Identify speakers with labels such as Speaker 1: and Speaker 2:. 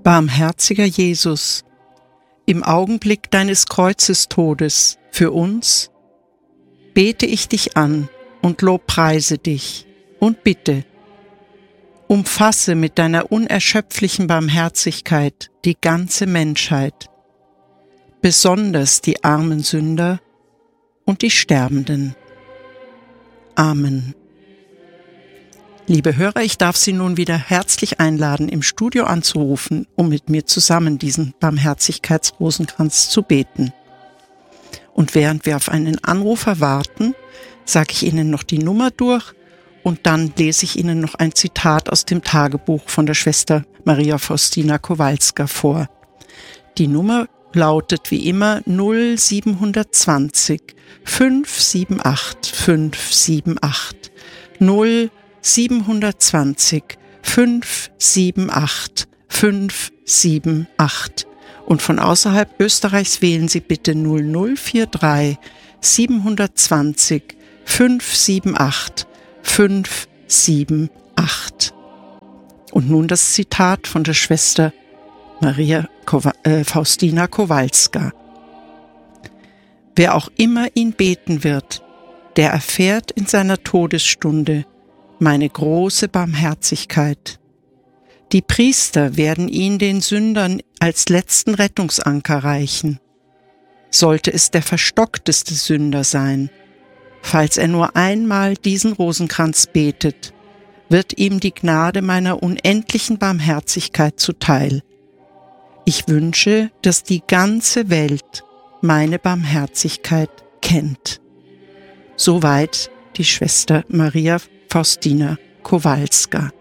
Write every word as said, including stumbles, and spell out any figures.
Speaker 1: Barmherziger Jesus, im Augenblick deines Kreuzestodes für uns bete ich dich an und lobpreise dich und bitte, umfasse mit deiner unerschöpflichen Barmherzigkeit die ganze Menschheit, besonders die armen Sünder und die Sterbenden. Amen. Liebe Hörer, ich darf Sie nun wieder herzlich einladen, im Studio anzurufen, um mit mir zusammen diesen Barmherzigkeitsrosenkranz zu beten. Und während wir auf einen Anrufer warten, sage ich Ihnen noch die Nummer durch und dann lese ich Ihnen noch ein Zitat aus dem Tagebuch von der Schwester Maria Faustina Kowalska vor. Die Nummer lautet wie immer null sieben zwei null fünf sieben acht fünf sieben acht null sieben zwei null fünf sieben acht fünf sieben acht und von außerhalb Österreichs wählen Sie bitte null null vier drei sieben zwei null fünf sieben acht fünf sieben acht. Und nun das Zitat von der Schwester Maria Kowa- äh, Faustina Kowalska. Wer auch immer ihn beten wird, der erfährt in seiner Todesstunde meine große Barmherzigkeit. Die Priester werden ihn den Sündern als letzten Rettungsanker reichen. Sollte es der verstockteste Sünder sein, falls er nur einmal diesen Rosenkranz betet, wird ihm die Gnade meiner unendlichen Barmherzigkeit zuteil. Ich wünsche, dass die ganze Welt meine Barmherzigkeit kennt. Soweit die Schwester Maria Faustina Kowalska.